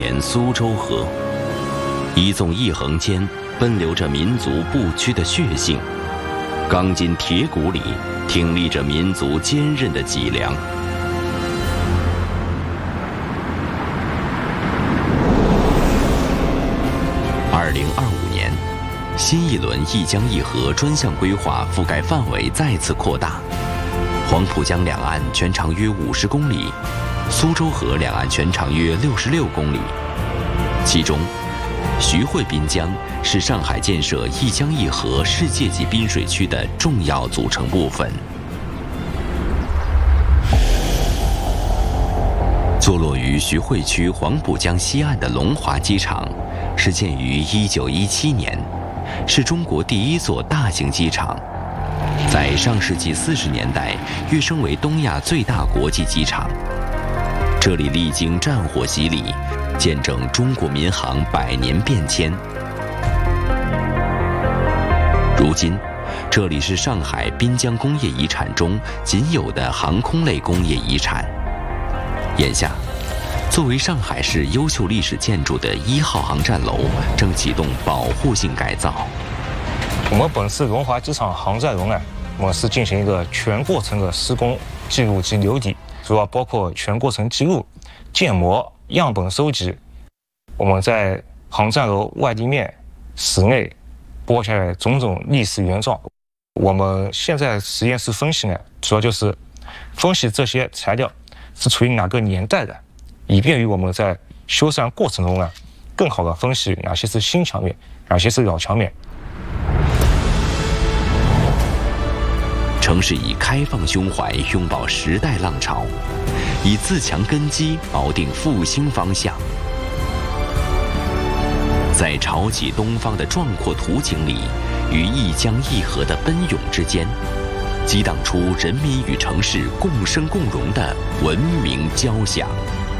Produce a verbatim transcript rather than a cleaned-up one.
沿苏州河，一纵一横间奔流着民族不屈的血性，钢筋铁骨里挺立着民族坚韧的脊梁。二零二五年，新一轮一江一河专项规划覆盖范围再次扩大，黄浦江两岸全长约五十公里，苏州河两岸全长约六十六公里。其中，徐汇滨江是上海建设一江一河世界级滨水区的重要组成部分。坐落于徐汇区黄浦江西岸的龙华机场，是建于一九一七年，是中国第一座大型机场。在上世纪四十年代跃升为东亚最大国际机场。这里历经战火洗礼，见证中国民航百年变迁。如今，这里是上海滨江工业遗产中仅有的航空类工业遗产。眼下，作为上海市优秀历史建筑的一号航站楼正启动保护性改造。 我们本次龙华机场航站楼呢，我们是进行一个全过程的施工记录及留底，主要包括全过程记录、建模、样本收集。我们在航站楼外立面、室内剥下来种种历史原状。我们现在实验室分析呢，主要就是分析这些材料是处于哪个年代的，以便于我们在修缮过程中呢，更好的分析哪些是新墙面，哪些是老墙面。 城市以开放胸怀拥抱时代浪潮，以自强根基锚定复兴方向。在潮起东方的壮阔图景里，与一江一河的奔涌之间，激荡出人民与城市共生共荣的文明交响。